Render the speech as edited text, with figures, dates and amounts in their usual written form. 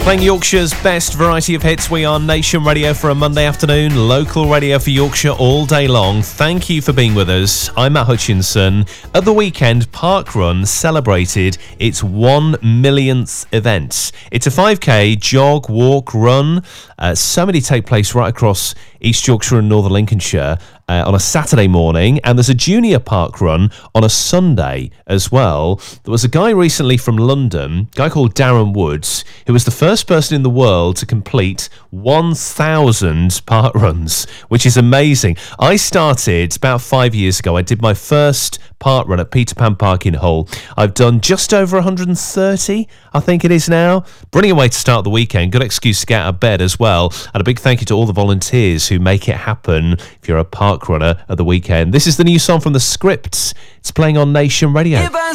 Playing Yorkshire's best variety of hits. We are Nation Radio for a Monday afternoon, local radio for Yorkshire all day long. Thank you for being with us. I'm Matt Hutchinson. At the weekend, Parkrun celebrated its 1 millionth event. It's a 5k jog, walk, run. So many take place right across East Yorkshire and Northern Lincolnshire on a Saturday morning, and there's a junior park run on a Sunday as well. There was a guy recently from London, a guy called Darren Woods, who was the first person in the world to complete 1,000 park runs, which is amazing. I started about 5 years ago. I did my first park run at Peter Pan Park in Hull. I've done just over 130, I think it is now. Brilliant way to start the weekend. Good excuse to get out of bed as well. And a big thank you to all the volunteers who make it happen if you're a park runner at the weekend. This is the new song from The Scripts. It's playing on Nation Radio.